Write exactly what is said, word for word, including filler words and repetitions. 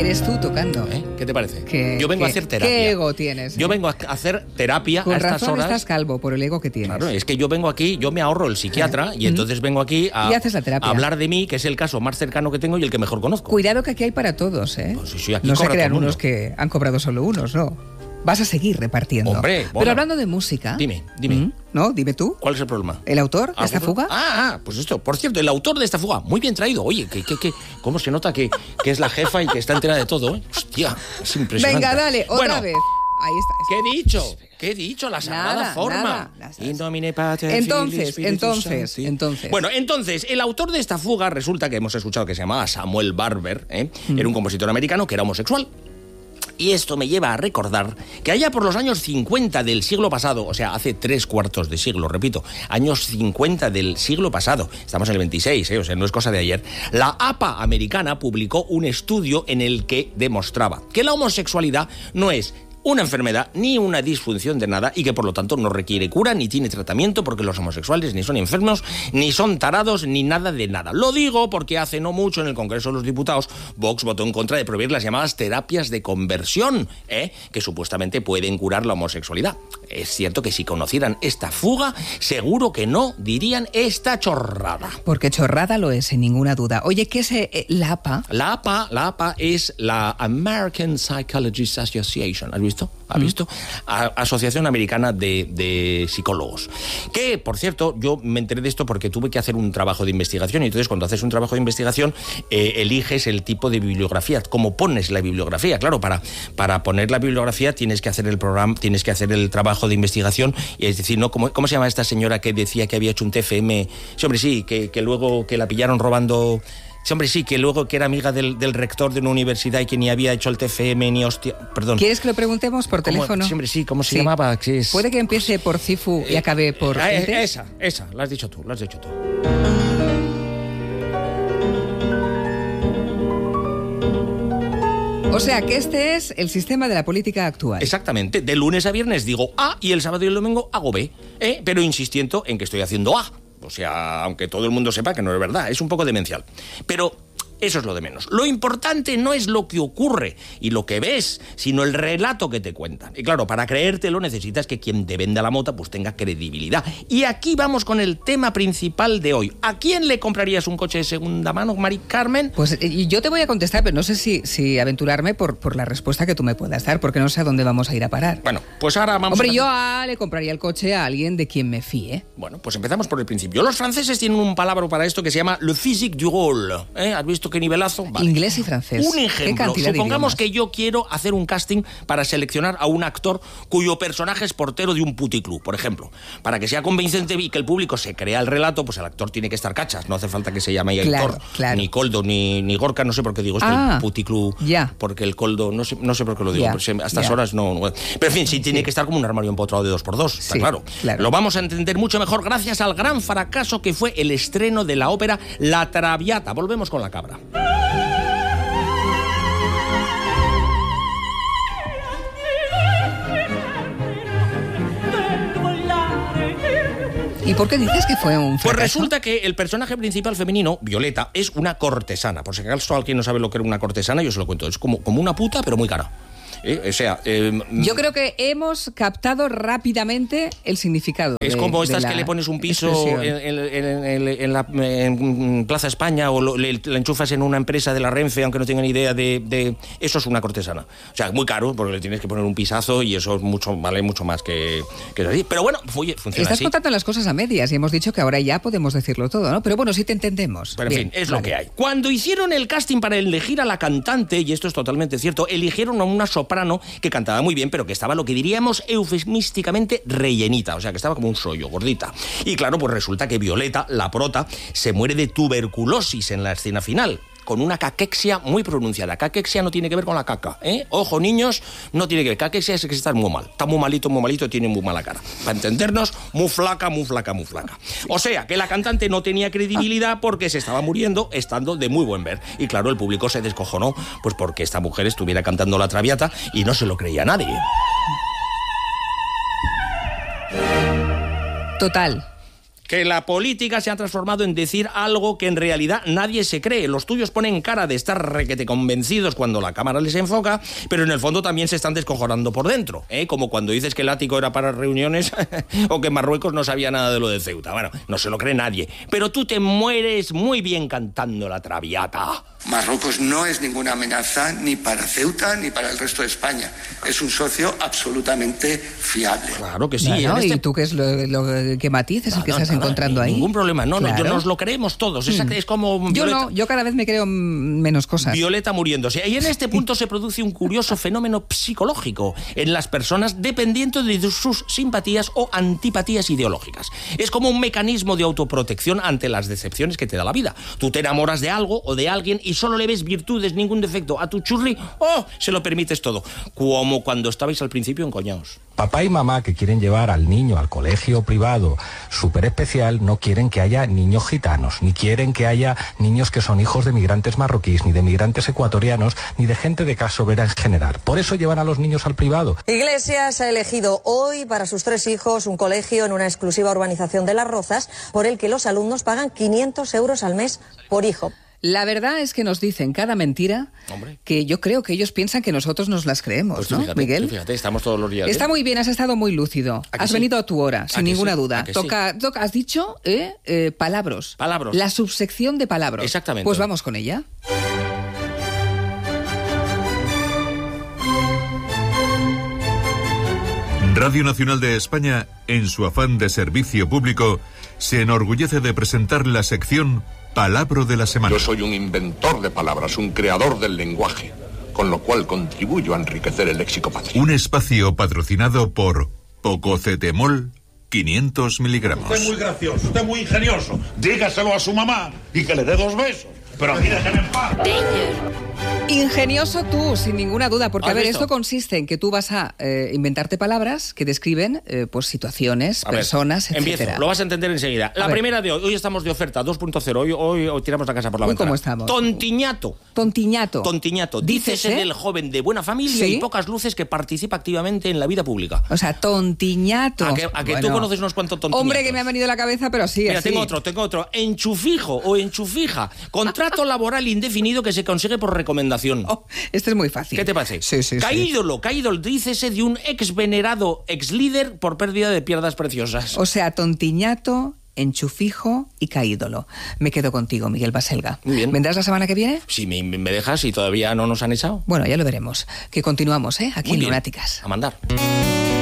eres tú tocando. ¿Eh? ¿Qué te parece? ¿Qué, Yo vengo qué, a hacer terapia. ¿Qué ego tienes? Yo eh? vengo a hacer terapia Con a estas razón horas. estás calvo por el ego que tienes. Claro, es que yo vengo aquí, yo me ahorro el psiquiatra y entonces vengo aquí a, Y haces la terapia. a hablar de mí, que es el caso más cercano que tengo y el que mejor conozco. Cuidado que aquí hay para todos, ¿eh? Pues sí, sí, aquí no se cobra crean todo el unos mundo. que han cobrado solo unos, no. Vas a seguir repartiendo. Hombre, Pero bueno. hablando de música... Dime, dime. ¿Mm? ¿No? Dime tú. ¿Cuál es el problema? ¿El autor de Ah, esta pues- fuga? Ah, ah, pues esto. Por cierto, el autor de esta fuga, muy bien traído. Oye, que, que, que, ¿cómo se nota que, que es la jefa y que está entera de todo? ¿eh? Hostia, es impresionante. Venga, dale, otra Bueno, vez. Ahí está. ¿qué he dicho? ¿Qué he dicho? La sagrada Nada, forma. nada, nada. In nomine Patri, Entonces, Filii, Spiritus entonces, Sancti. entonces. Bueno, entonces, el autor de esta fuga resulta que hemos escuchado que se llamaba Samuel Barber, ¿eh? Mm. Era un compositor americano que era homosexual. Y esto me lleva a recordar que allá por los años cincuenta del siglo pasado, o sea, hace tres cuartos de siglo, repito, años cincuenta del siglo pasado, estamos en el veintiséis, ¿eh? O sea, no es cosa de ayer, la A P A americana publicó un estudio en el que demostraba que la homosexualidad no es una enfermedad ni una disfunción de nada y que por lo tanto no requiere cura ni tiene tratamiento porque los homosexuales ni son enfermos, ni son tarados, ni nada de nada. Lo digo porque hace no mucho en el Congreso de los Diputados Vox votó en contra de prohibir las llamadas terapias de conversión, ¿eh? Que supuestamente pueden curar la homosexualidad. Es cierto que si conocieran esta fuga, seguro que no dirían esta chorrada. Porque chorrada lo es, sin ninguna duda. Oye, ¿qué es eh, la A P A? La A P A, la A P A es la American Psychologists Association. ¿Has visto? ¿Has visto? A- Asociación Americana de, de Psicólogos. Que, por cierto, yo me enteré de esto porque tuve que hacer un trabajo de investigación y entonces cuando haces un trabajo de investigación eh, eliges el tipo de bibliografía, cómo pones la bibliografía. Claro, para, para poner la bibliografía tienes que hacer el programa, tienes que hacer el trabajo de investigación, y es decir, ¿no? ¿Cómo, cómo se llama esta señora que decía que había hecho un T F M? Sí, hombre, sí, que, que luego que la pillaron robando... Sí, hombre, sí, que luego que era amiga del, del rector de una universidad y que ni había hecho el T F M ni hostia... Perdón. ¿Quieres que lo preguntemos por ¿Cómo? teléfono? Sí, hombre, sí, ¿cómo se Sí. llamaba? Que es- Puede que empiece por Cifu y acabe por... Ah, eh, ente. esa, esa, la has dicho tú, la has dicho tú. O sea, que este es el sistema de la política actual. Exactamente, de lunes a viernes digo A y el sábado y el domingo hago B, ¿eh? Pero insistiendo en que estoy haciendo A. O sea, aunque todo el mundo sepa que no es verdad, es un poco demencial. Pero eso es lo de menos. Lo importante no es lo que ocurre y lo que ves, sino el relato que te cuentan. Y claro, para creértelo necesitas que quien te venda la mota pues tenga credibilidad. Y aquí vamos con el tema principal de hoy. ¿A quién le comprarías un coche de segunda mano, Mari Carmen? Pues eh, yo te voy a contestar, pero no sé si, si aventurarme por, por la respuesta que tú me puedas dar, porque no sé a dónde vamos a ir a parar. Bueno, pues ahora vamos Hombre, a... yo a, le compraría el coche a alguien de quien me fíe. Bueno, pues empezamos por el principio. Los franceses tienen un palabra para esto que se llama le physique du rôle. ¿Eh? ¿Has visto qué nivelazo? Vale. Inglés y francés. Un ¿Qué ejemplo. cantidad de Supongamos idiomas? que yo quiero hacer un casting para seleccionar a un actor cuyo personaje es portero de un puticlub, por ejemplo. Para que sea convincente y que el público se crea el relato, pues el actor tiene que estar cachas. No hace falta que se llame Claro, Aitor, claro. ni Coldo, ni, ni Gorka. No sé por qué digo esto, Ah, el puticlub. ya. Porque el Coldo, no sé, no sé por qué lo digo. Ya, pero se- a estas ya. horas no, no. Pero en fin, sí tiene que estar como un armario empotrado de dos por dos, está Sí, claro. claro. Lo vamos a entender mucho mejor gracias al gran fracaso que fue el estreno de la ópera La Traviata. Volvemos con la cabra. ¿Y por qué dices que fue un Pues fracaso? resulta que el personaje principal femenino, Violeta, es una cortesana. Por si acaso alguien no sabe lo que era una cortesana, yo se lo cuento. Es como, como una puta, pero muy cara. ¿Eh? O sea... eh, Yo creo que hemos captado rápidamente el significado. Es de- como de estas la que le pones un piso expresión. en, en- en- en- en la en Plaza España o lo- le, la enchufas en una empresa de la Renfe, aunque no tengan idea de, de... Eso es una cortesana. O sea, muy caro, porque le tienes que poner un pisazo y eso es mucho, vale mucho más que, que así. Pero bueno, oye, funciona Estás así. contando las cosas a medias y hemos dicho que ahora ya podemos decirlo todo, ¿no? Pero bueno, sí te entendemos. Pero en Bien, fin, es vale. lo que hay. Cuando hicieron el casting para elegir a la cantante, y esto es totalmente cierto, eligieron a una soprano que cantaba muy bien, pero que estaba lo que diríamos eufemísticamente rellenita, o sea, que estaba como un sollo, gordita. Y claro, pues resulta que Violeta, la prota, se muere de tuberculosis en la escena final, con una caquexia muy pronunciada. Caquexia no tiene que ver con la caca, ¿eh? Ojo, niños, no tiene que ver. Caquexia es que está muy mal. Está muy malito, muy malito, tiene muy mala cara. Para entendernos, muy flaca, muy flaca, muy flaca. O sea, que la cantante no tenía credibilidad porque se estaba muriendo estando de muy buen ver. Y claro, el público se descojonó, pues porque esta mujer estuviera cantando La Traviata y no se lo creía nadie. Total. que la política se ha transformado en decir algo que en realidad nadie se cree. Los tuyos ponen cara de estar requete convencidos cuando la cámara les enfoca, pero en el fondo también se están descojonando por dentro, ¿eh? Como cuando dices que el ático era para reuniones o que Marruecos no sabía nada de lo de Ceuta. Bueno, no se lo cree nadie. Pero tú te mueres muy bien cantando la Traviata. Marruecos no es ninguna amenaza ni para Ceuta ni para el resto de España. Es un socio absolutamente fiable. Claro que sí. Bueno, este... ¿Y tú qué es lo, lo qué matiz es no, el que no, estás nada, encontrando ahí? Ningún problema. No, claro. no, yo nos lo creemos todos. Es, mm. es como yo Violeta. no, yo cada vez me creo menos cosas. Violeta muriéndose. Y en este punto se produce un curioso fenómeno psicológico en las personas dependiendo de sus simpatías o antipatías ideológicas. Es como un mecanismo de autoprotección ante las decepciones que te da la vida. Tú te enamoras de algo o de alguien y solo le ves virtudes, ningún defecto. A tu churri, ¡oh!, se lo permites todo. Como cuando estabais al principio encoñados. Papá y mamá que quieren llevar al niño al colegio privado súper especial no quieren que haya niños gitanos, ni quieren que haya niños que son hijos de migrantes marroquíes, ni de migrantes ecuatorianos, ni de gente de clase obrera en general. Por eso llevan a los niños al privado. Iglesias ha elegido hoy para sus tres hijos un colegio en una exclusiva urbanización de Las Rozas por el que los alumnos pagan quinientos euros al mes por hijo. La verdad es que nos dicen cada mentira. Hombre. Que yo creo que ellos piensan que nosotros nos las creemos, pues ¿no, fíjate, Miguel? Fíjate, estamos todos los días. Está ¿eh? muy bien, has estado muy lúcido. Has sí? venido a tu hora, sin ninguna sí? duda. Toca, sí? toca, has dicho eh, eh, palabras. Palabras. La subsección de palabras. Exactamente. Pues vamos con ella. Radio Nacional de España, en su afán de servicio público, se enorgullece de presentar la sección Palabra de la Semana. Yo soy un inventor de palabras, un creador del lenguaje, con lo cual contribuyo a enriquecer el léxico patrio. Un espacio patrocinado por Pococetemol quinientos miligramos. Usted es muy gracioso, usted es muy ingenioso. Dígaselo a su mamá y que le dé dos besos. Pero aquí déjame en paz. Ingenioso tú, sin ninguna duda, porque a ver, visto? esto consiste en que tú vas a eh, inventarte palabras que describen eh, pues situaciones, a personas, ver, etcétera. Empiezo, lo vas a entender enseguida. La a primera de hoy, hoy estamos de oferta dos punto cero, hoy, hoy, hoy tiramos la casa por la Uy, ventana. ¿cómo estamos? Tontiñato. Tontiñato. Tontiñato. Dícese ¿eh? del joven de buena familia ¿Sí? y pocas luces que participa activamente en la vida pública. O sea, tontiñato. A que, a que bueno, tú conoces unos cuantos tontiñatos. Hombre, que me ha venido a la cabeza, pero sí, Mira, así. tengo otro, tengo otro. Enchufijo o enchufija. Contrato laboral indefinido que se consigue por recomendación. Oh, este es muy fácil. ¿Qué te parece? Sí, sí, caídolo, sí. caídolo, dícese de un ex venerado ex líder por pérdida de piernas preciosas. O sea, tontiñato, enchufijo y caídolo. Me quedo contigo, Miguel Baselga. Muy bien. ¿Vendrás la semana que viene? Si me, me dejas y todavía no nos han echado. Bueno, ya lo veremos. Que continuamos, ¿eh? Aquí Muy en bien. Lunáticas. A mandar.